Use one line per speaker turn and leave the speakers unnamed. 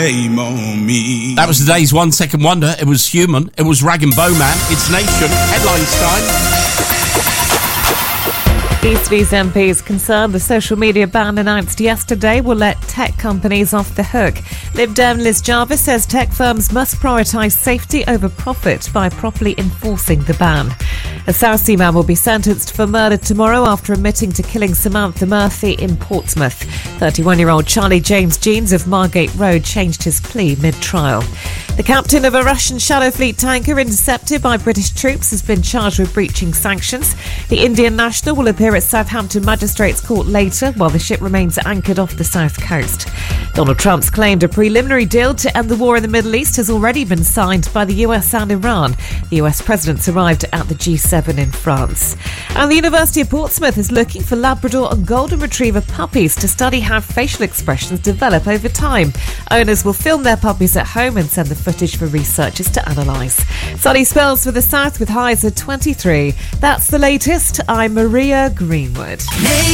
That was today's 1 Second Wonder. It was Human. It was Rag and Bowman. It's Nation. Headlines time.
Eastleigh MPs concerned the social media ban announced yesterday will let tech companies off the hook. Lib Dem Liz Jarvis says tech firms must prioritise safety over profit by properly enforcing the ban. A Southsea man will be sentenced for murder tomorrow after admitting to killing Samantha Murphy in Portsmouth. 31-year-old Charlie James Jeans of Margate Road changed his plea mid-trial. The captain of a Russian Shadow Fleet tanker intercepted by British troops has been charged with breaching sanctions. The Indian national will appear at Southampton Magistrates Court later while the ship remains anchored off the south coast. Donald Trump's claimed a preliminary deal to end the war in the Middle East has already been signed by the US and Iran. The US president's arrived at the G7 in France. And the University of Portsmouth is looking for Labrador and Golden Retriever puppies to study how facial expressions develop over time. Owners will film their puppies at home and send the footage for researchers to analyse. Sunny spells for the south with highs of 23. That's the latest. I'm Maria Greenwood.